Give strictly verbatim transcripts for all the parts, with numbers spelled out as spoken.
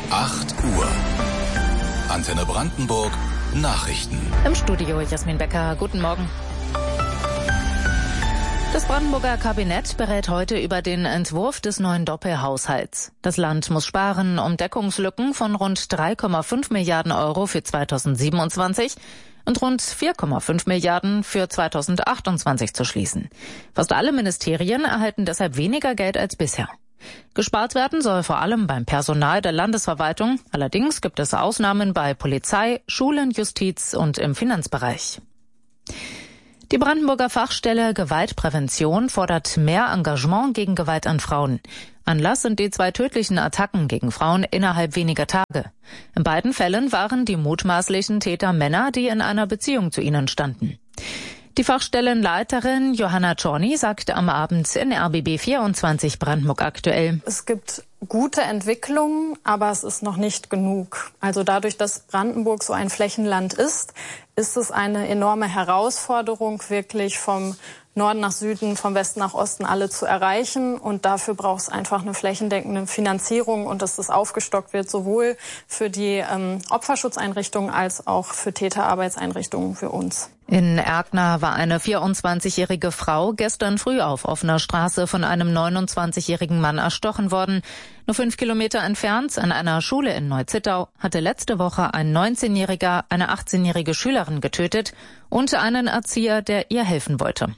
acht Uhr. Antenne Brandenburg Nachrichten. Im Studio Jasmin Becker. Guten Morgen. Das Brandenburger Kabinett berät heute über den Entwurf des neuen Doppelhaushalts. Das Land muss sparen, um Deckungslücken von rund drei Komma fünf Milliarden Euro für zweitausendsiebenundzwanzig und rund vier Komma fünf Milliarden für zweitausendachtundzwanzig zu schließen. Fast alle Ministerien erhalten deshalb weniger Geld als bisher. Gespart werden soll vor allem beim Personal der Landesverwaltung. Allerdings gibt es Ausnahmen bei Polizei, Schulen, Justiz und im Finanzbereich. Die Brandenburger Fachstelle Gewaltprävention fordert mehr Engagement gegen Gewalt an Frauen. Anlass sind die zwei tödlichen Attacken gegen Frauen innerhalb weniger Tage. In beiden Fällen waren die mutmaßlichen Täter Männer, die in einer Beziehung zu ihnen standen. Die Fachstellenleiterin Johanna Czorny sagte am Abend in R B B vierundzwanzig Brandenburg aktuell: Es gibt gute Entwicklungen, aber es ist noch nicht genug. Also dadurch, dass Brandenburg so ein Flächenland ist, ist es eine enorme Herausforderung, wirklich vom Norden nach Süden, vom Westen nach Osten alle zu erreichen. Und dafür braucht es einfach eine flächendeckende Finanzierung und dass das aufgestockt wird, sowohl für die ähm, Opferschutzeinrichtungen als auch für Täterarbeitseinrichtungen für uns. In Erkner war eine vierundzwanzigjährige Frau gestern früh auf offener Straße von einem neunundzwanzigjährigen Mann erstochen worden. Nur fünf Kilometer entfernt, an einer Schule in Neuzittau, hatte letzte Woche ein neunzehnjähriger eine achtzehnjährige Schülerin getötet und einen Erzieher, der ihr helfen wollte.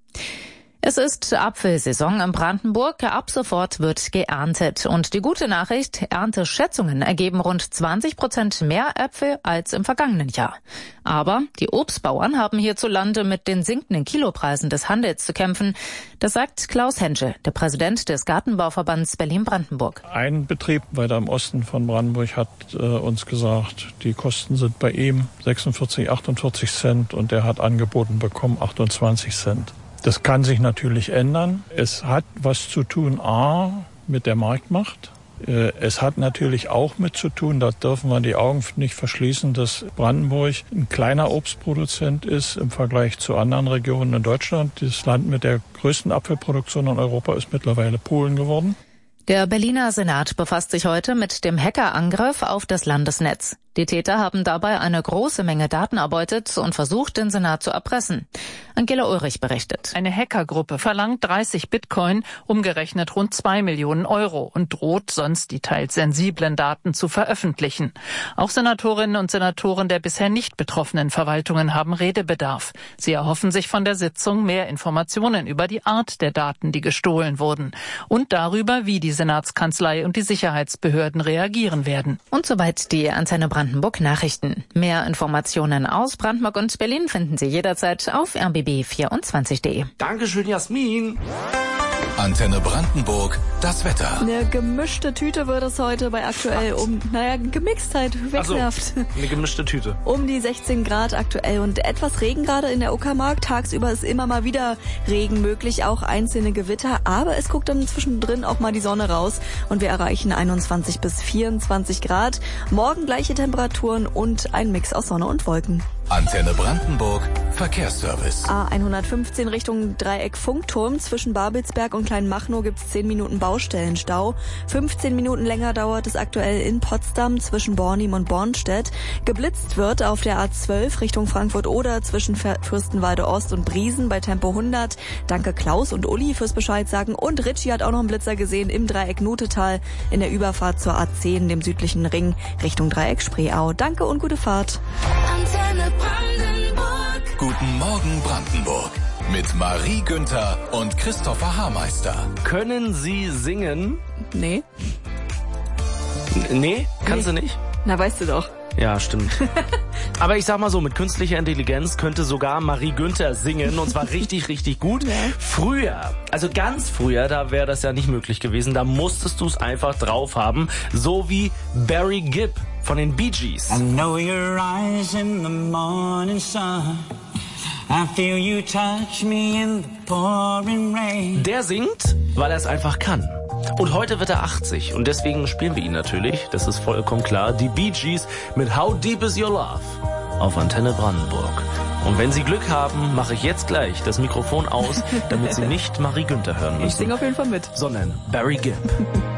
Es ist Apfelsaison in Brandenburg. Ab sofort wird geerntet. Und die gute Nachricht, Ernteschätzungen ergeben rund zwanzig Prozent mehr Äpfel als im vergangenen Jahr. Aber die Obstbauern haben hierzulande mit den sinkenden Kilopreisen des Handels zu kämpfen. Das sagt Klaus Henschel, der Präsident des Gartenbauverbands Berlin-Brandenburg. Ein Betrieb weiter im Osten von Brandenburg hat äh, uns gesagt, die Kosten sind bei ihm sechsundvierzig, achtundvierzig Cent und er hat angeboten bekommen achtundzwanzig Cent. Das kann sich natürlich ändern. Es hat was zu tun, a, mit der Marktmacht. Es hat natürlich auch mit zu tun, da dürfen wir die Augen nicht verschließen, dass Brandenburg ein kleiner Obstproduzent ist im Vergleich zu anderen Regionen in Deutschland. Das Land mit der größten Apfelproduktion in Europa ist mittlerweile Polen geworden. Der Berliner Senat befasst sich heute mit dem Hackerangriff auf das Landesnetz. Die Täter haben dabei eine große Menge Daten erbeutet und versucht, den Senat zu erpressen. Angela Ulrich berichtet. Eine Hackergruppe verlangt dreißig Bitcoin, umgerechnet rund zwei Millionen Euro, und droht sonst die teils sensiblen Daten zu veröffentlichen. Auch Senatorinnen und Senatoren der bisher nicht betroffenen Verwaltungen haben Redebedarf. Sie erhoffen sich von der Sitzung mehr Informationen über die Art der Daten, die gestohlen wurden, und darüber, wie die Senatskanzlei und die Sicherheitsbehörden reagieren werden. Und soweit die Antenne Brandenburg Nachrichten. Mehr Informationen aus Brandenburg und Berlin finden Sie jederzeit auf r b b vierundzwanzig punkt de. Dankeschön, Jasmin. Antenne Brandenburg, das Wetter. Eine gemischte Tüte wird es heute bei aktuell um, naja, gemixt halt, wechselhaft. So, eine gemischte Tüte. Um die sechzehn Grad aktuell und etwas Regen gerade in der Uckermark. Tagsüber ist immer mal wieder Regen möglich, auch einzelne Gewitter, aber es guckt dann zwischendrin auch mal die Sonne raus und wir erreichen einundzwanzig bis vierundzwanzig Grad. Morgen gleiche Temperaturen und ein Mix aus Sonne und Wolken. Antenne Brandenburg, Verkehrsservice. A hundertfünfzehn Richtung Dreieck Funkturm. Zwischen Babelsberg und Kleinmachnow gibt's zehn Minuten Baustellenstau. fünfzehn Minuten länger dauert es aktuell in Potsdam zwischen Bornim und Bornstedt. Geblitzt wird auf der A zwölf Richtung Frankfurt-Oder zwischen Fürstenwalde Ost und Briesen bei Tempo hundert. Danke Klaus und Uli fürs Bescheid sagen. Und Ritchie hat auch noch einen Blitzer gesehen im Dreieck Nutetal in der Überfahrt zur A zehn, dem südlichen Ring Richtung Dreieck Spreeau. Danke und gute Fahrt. Antenne Brandenburg. Guten Morgen Brandenburg. Mit Marie Günther und Christopher Haarmeister. Können Sie singen? Nee. N- nee? Kannst nee. du nicht? Na, weißt du doch. Ja, stimmt. Aber ich sag mal so, mit künstlicher Intelligenz könnte sogar Marie Günther singen, und zwar richtig, richtig gut. Ja. Früher, also ganz früher, da wäre das ja nicht möglich gewesen. Da musstest du es einfach drauf haben, so wie Barry Gibb von den Bee Gees. I know your eyes in the morning sun. I feel you touch me in the pouring rain. Der singt, weil er es einfach kann. Und heute wird er achtzig und deswegen spielen wir ihn natürlich, das ist vollkommen klar, die Bee Gees mit How Deep Is Your Love auf Antenne Brandenburg. Und wenn Sie Glück haben, mache ich jetzt gleich das Mikrofon aus, damit Sie nicht Marie Günther hören müssen. Ich singe auf jeden Fall mit. Sondern Barry Gibb.